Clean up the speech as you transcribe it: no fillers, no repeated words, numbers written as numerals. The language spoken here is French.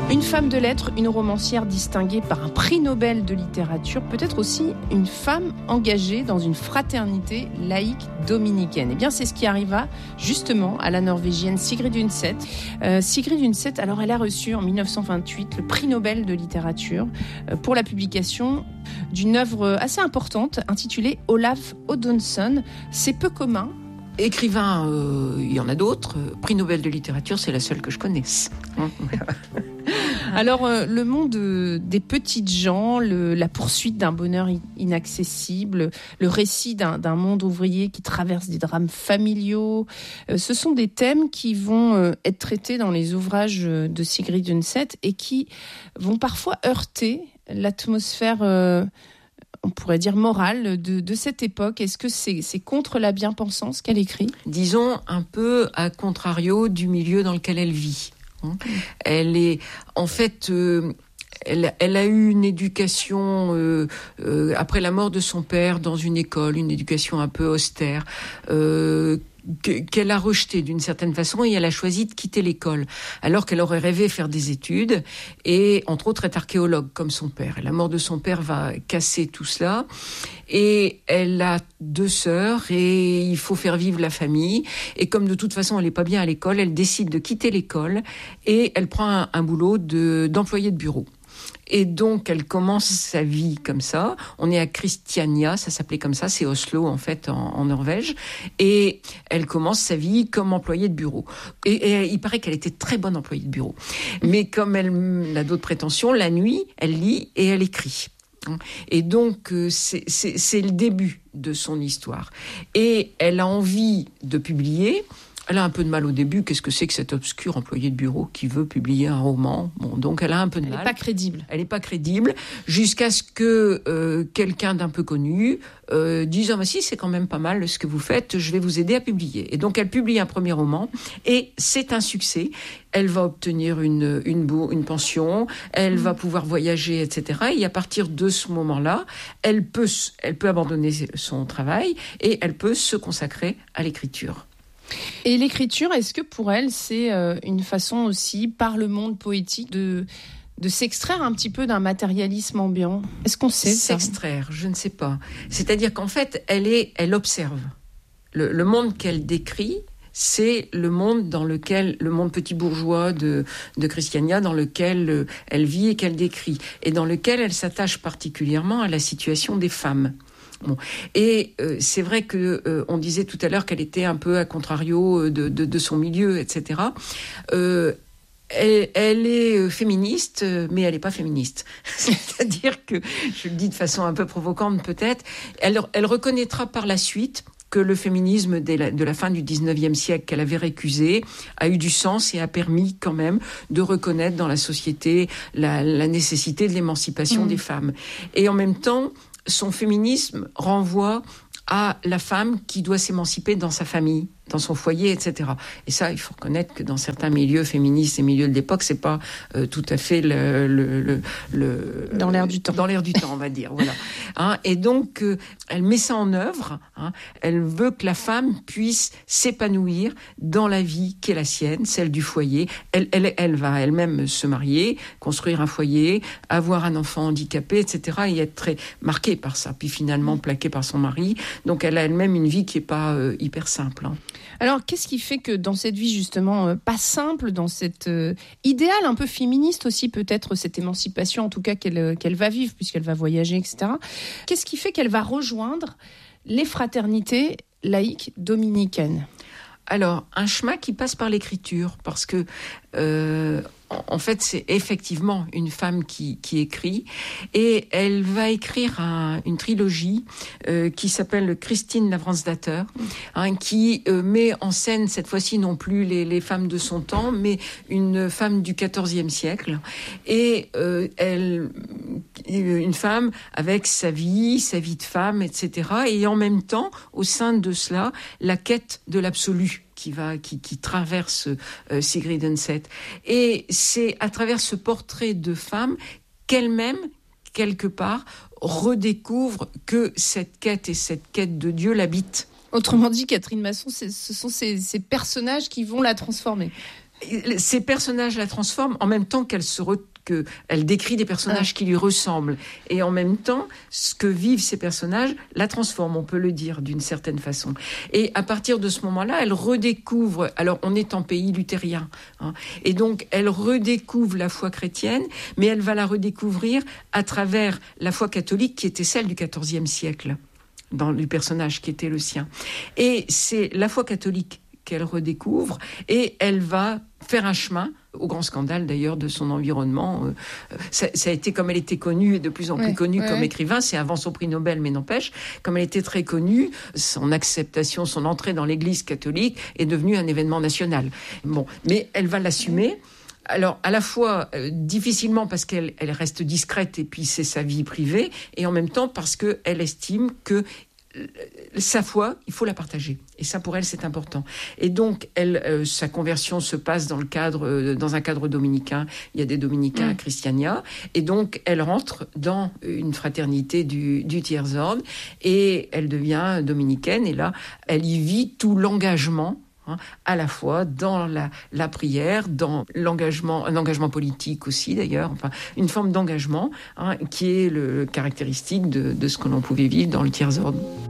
Une femme de lettres, une romancière distinguée par un prix Nobel de littérature, peut-être aussi une femme engagée dans une fraternité laïque dominicaine. Eh bien, c'est ce qui arriva justement à la Norvégienne Sigrid Undset. Sigrid Undset, alors elle a reçu en 1928 le prix Nobel de littérature pour la publication d'une œuvre assez importante intitulée Olaf Oddsson. C'est peu commun. Écrivain, il y en a d'autres. Prix Nobel de littérature, c'est la seule que je connaisse. Alors, le monde des petites gens, la poursuite d'un bonheur inaccessible, le récit d'un monde ouvrier qui traverse des drames familiaux, ce sont des thèmes qui vont être traités dans les ouvrages de Sigrid Undset et qui vont parfois heurter l'atmosphère on pourrait dire morale de cette époque. Est-ce que c'est contre la bien-pensance qu'elle écrit ? Disons un peu à contrario du milieu dans lequel elle vit. Elle est, en fait, elle a eu une éducation après la mort de son père dans une école, une éducation un peu austère. Qu'elle a rejeté d'une certaine façon et elle a choisi de quitter l'école alors qu'elle aurait rêvé faire des études et entre autres être archéologue comme son père. Et la mort de son père va casser tout cela et elle a 2 sœurs et il faut faire vivre la famille et comme de toute façon elle n'est pas bien à l'école, elle décide de quitter l'école et elle prend un boulot d'employée de bureau. Et donc, elle commence sa vie comme ça. On est à Christiania, ça s'appelait comme ça, c'est Oslo en fait, en Norvège. Et elle commence sa vie comme employée de bureau. Et il paraît qu'elle était très bonne employée de bureau. Mais comme elle a d'autres prétentions, la nuit, elle lit et elle écrit. Et donc, c'est le début de son histoire. Et elle a envie de publier. Elle a un peu de mal au début. Qu'est-ce que c'est que cet obscur employé de bureau qui veut publier un roman ? Bon, donc elle a un peu de mal. Elle n'est pas crédible. Elle n'est pas crédible jusqu'à ce que quelqu'un d'un peu connu dise « Ah, mais si, c'est quand même pas mal ce que vous faites, je vais vous aider à publier. » Et donc elle publie un premier roman et c'est un succès. Elle va obtenir une pension, elle va pouvoir voyager, etc. Et à partir de ce moment-là, elle peut abandonner son travail et elle peut se consacrer à l'écriture. Et l'écriture, est-ce que pour elle, c'est une façon aussi, par le monde poétique, de s'extraire un petit peu d'un matérialisme ambiant ? Est-ce qu'on sait ça ? S'extraire, je ne sais pas. C'est-à-dire qu'en fait, elle observe. Le monde qu'elle décrit, c'est le monde le monde petit bourgeois de Christiania, dans lequel elle vit et qu'elle décrit, et dans lequel elle s'attache particulièrement à la situation des femmes. Bon. Et c'est vrai que on disait tout à l'heure qu'elle était un peu à contrario de son milieu, etc. Elle est féministe, mais elle n'est pas féministe. C'est-à-dire que, je le dis de façon un peu provocante peut-être, elle reconnaîtra par la suite que le féminisme de la fin du 19e siècle qu'elle avait récusé a eu du sens et a permis quand même de reconnaître dans la société la nécessité de l'émancipation des femmes. Et en même temps, son féminisme renvoie à la femme qui doit s'émanciper dans sa famille, dans son foyer, etc. Et ça, il faut reconnaître que dans certains milieux féministes et milieux de l'époque, c'est pas tout à fait dans l'air du temps. Dans l'air du temps, on va dire. Voilà. Et donc, elle met ça en œuvre. Elle veut que la femme puisse s'épanouir dans la vie qui est la sienne, celle du foyer. Elle va elle-même se marier, construire un foyer, avoir un enfant handicapé, etc. Et être très marquée par ça. Puis finalement plaquée par son mari. Donc, elle a elle-même une vie qui est pas hyper simple. Alors, qu'est-ce qui fait que dans cette vie, justement, pas simple, dans cet idéal un peu féministe aussi, peut-être cette émancipation, en tout cas, qu'elle va vivre, puisqu'elle va voyager, etc., qu'est-ce qui fait qu'elle va rejoindre les fraternités laïques dominicaines ? Alors, un chemin qui passe par l'écriture, parce que en fait, c'est effectivement une femme qui écrit, et elle va écrire une trilogie qui s'appelle Christine Lavransdatter, qui met en scène cette fois-ci non plus les femmes de son temps, mais une femme du XIVe siècle, et une femme avec sa vie de femme, etc., et en même temps, au sein de cela, la quête de l'absolu qui traverse Sigrid Undset. Et c'est à travers ce portrait de femme qu'elle-même, quelque part, redécouvre que cette quête de Dieu l'habite. Autrement dit, Catherine Masson, ce sont ces personnages qui vont la transformer. Ces personnages la transforment en même temps qu'elle décrit des personnages qui lui ressemblent. Et en même temps, ce que vivent ces personnages la transforme, on peut le dire d'une certaine façon. Et à partir de ce moment-là, elle redécouvre, alors on est en pays luthérien, et donc elle redécouvre la foi chrétienne, mais elle va la redécouvrir à travers la foi catholique qui était celle du XIVe siècle, du personnage qui était le sien. Et c'est la foi catholique qu'elle redécouvre, et elle va faire un chemin, au grand scandale d'ailleurs de son environnement. Ça a été, comme elle était connue, et de plus en plus connue comme écrivain, c'est avant son prix Nobel, mais n'empêche, comme elle était très connue, son acceptation, son entrée dans l'Église catholique est devenue un événement national. Bon, mais elle va l'assumer. Alors, à la fois, difficilement parce qu'elle reste discrète, et puis c'est sa vie privée, et en même temps parce qu'elle estime que sa foi, il faut la partager. Et ça, pour elle, c'est important. Et donc, sa conversion se passe dans un cadre dominicain. Il y a des dominicains à Christiania. Et donc, elle rentre dans une fraternité du Tiers-Ordre. Et elle devient dominicaine. Et là, elle y vit tout l'engagement, à la fois dans la prière, dans l'engagement, un engagement politique aussi d'ailleurs, enfin une forme d'engagement qui est le caractéristique de ce que l'on pouvait vivre dans le Tiers-Ordre.